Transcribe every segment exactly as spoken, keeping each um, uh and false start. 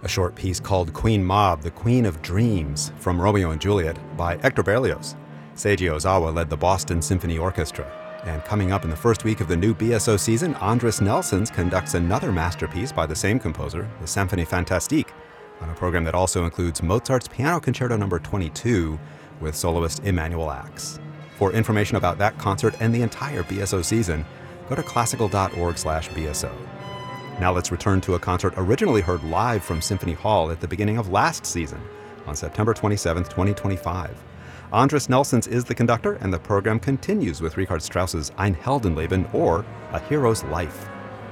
A short piece called Queen Mab, the Queen of Dreams, from Romeo and Juliet by Hector Berlioz. Seiji Ozawa led the Boston Symphony Orchestra. And coming up in the first week of the new B S O season, Andres Nelsons conducts another masterpiece by the same composer, the Symphonie Fantastique, on a program that also includes Mozart's Piano Concerto number twenty-two with soloist Emanuel Ax. For information about that concert and the entire B S O season, go to classical dot org slash B S O. Now let's return to a concert originally heard live from Symphony Hall at the beginning of last season, on September twenty-seventh, twenty twenty-five. Andres Nelsons is the conductor, and the program continues with Richard Strauss's Ein Heldenleben, or A Hero's Life.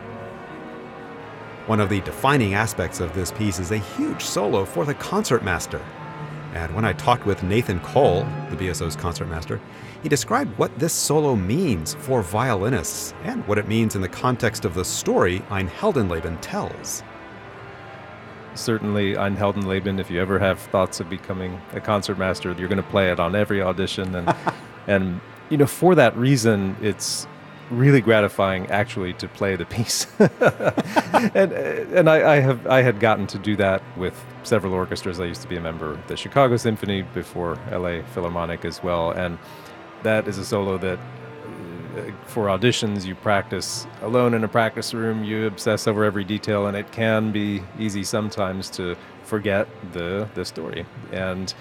One of the defining aspects of this piece is a huge solo for the concertmaster. And when I talked with Nathan Cole, the B S O's concertmaster, he described what this solo means for violinists and what it means in the context of the story Ein Heldenleben tells. Certainly, Ein Heldenleben, if you ever have thoughts of becoming a concertmaster, you're going to play it on every audition. And, and you know, for that reason, it's really gratifying actually to play the piece. and and I, I have I had gotten to do that with several orchestras. I used to be a member of the Chicago Symphony before L A Philharmonic as well, and that is a solo that uh, for auditions you practice alone in a practice room, you obsess over every detail, and it can be easy sometimes to forget the the story. And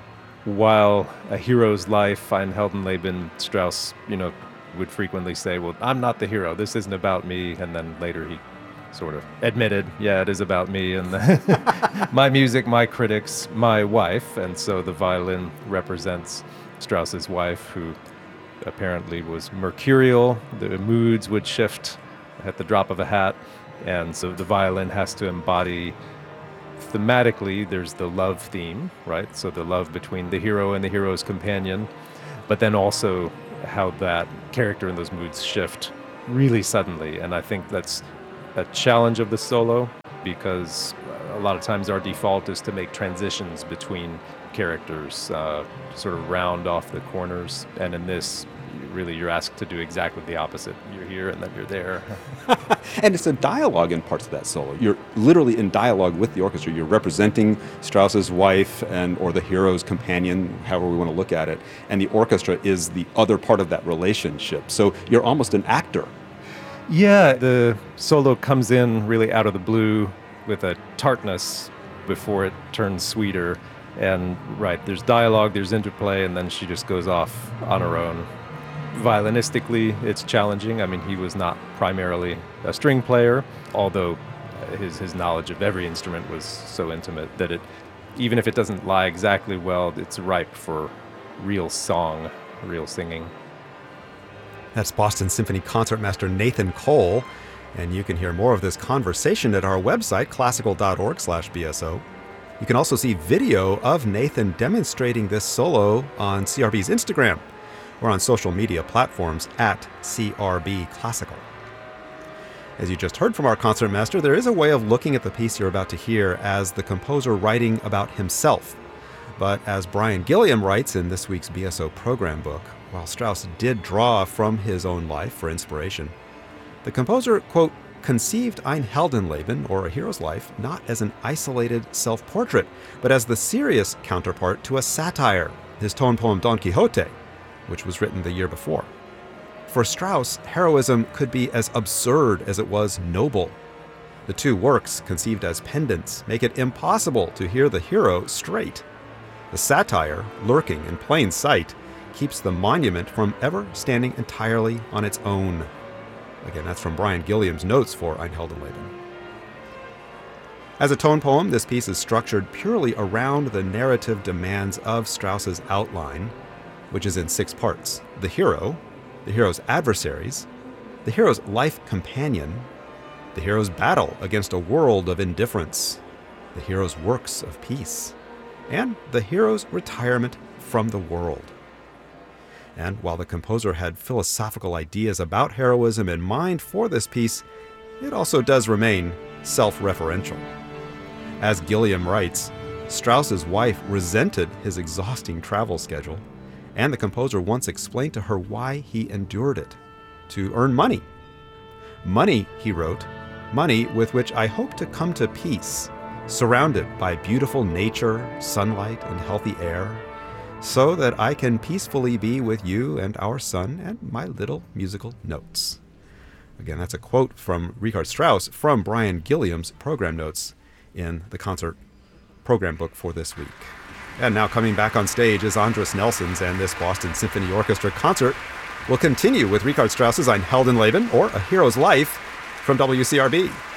while A Hero's Life, Ein Heldenleben, Strauss, you know, would frequently say, well, I'm not the hero, this isn't about me, and then later he sort of admitted, yeah, it is about me, and the my music, my critics, my wife. And so the violin represents Strauss's wife, who apparently was mercurial. The moods would shift at the drop of a hat, and so the violin has to embody, thematically, there's the love theme, right? So the love between the hero and the hero's companion, but then also how that character and those moods shift really suddenly. And I think that's a challenge of the solo, because a lot of times our default is to make transitions between characters, uh, sort of round off the corners. And in this, really, you're asked to do exactly the opposite. You're here and then you're there. And it's a dialogue in parts of that solo. You're literally in dialogue with the orchestra. You're representing Strauss's wife and or the hero's companion, however we want to look at it. And the orchestra is the other part of that relationship. So you're almost an actor. Yeah, the solo comes in really out of the blue with a tartness before it turns sweeter. And right, there's dialogue, there's interplay, and then she just goes off on her own. Violinistically, it's challenging. I mean, he was not primarily a string player, although his his knowledge of every instrument was so intimate that it, even if it doesn't lie exactly well, it's ripe for real song, real singing. That's Boston Symphony concertmaster Nathan Cole, and you can hear more of this conversation at our website, classical dot org slash B S O. You can also see video of Nathan demonstrating this solo on C R B's Instagram or on social media platforms at C R B Classical. As you just heard from our concertmaster, there is a way of looking at the piece you're about to hear as the composer writing about himself. But as Brian Gilliam writes in this week's B S O program book, while Strauss did draw from his own life for inspiration, the composer, quote, conceived Ein Heldenleben, or A Hero's Life, not as an isolated self-portrait, but as the serious counterpart to a satire, his tone poem Don Quixote, which was written the year before. For Strauss, heroism could be as absurd as it was noble. The two works, conceived as pendants, make it impossible to hear the hero straight. The satire, lurking in plain sight, keeps the monument from ever standing entirely on its own. Again, that's from Brian Gilliam's notes for Ein Heldenleben. As a tone poem, this piece is structured purely around the narrative demands of Strauss's outline, which is in six parts: the hero, the hero's adversaries, the hero's life companion, the hero's battle against a world of indifference, the hero's works of peace, and the hero's retirement from the world. And while the composer had philosophical ideas about heroism in mind for this piece, it also does remain self-referential. As Gilliam writes, Strauss's wife resented his exhausting travel schedule, and the composer once explained to her why he endured it: to earn money. Money, he wrote, money with which I hope to come to peace, surrounded by beautiful nature, sunlight, and healthy air, so that I can peacefully be with you and our son and my little musical notes. Again, that's a quote from Richard Strauss from Brian Gilliam's program notes in the concert program book for this week. And now coming back on stage is Andris Nelsons, and this Boston Symphony Orchestra concert will continue with Richard Strauss's Ein Heldenleben, or A Hero's Life, from W C R B.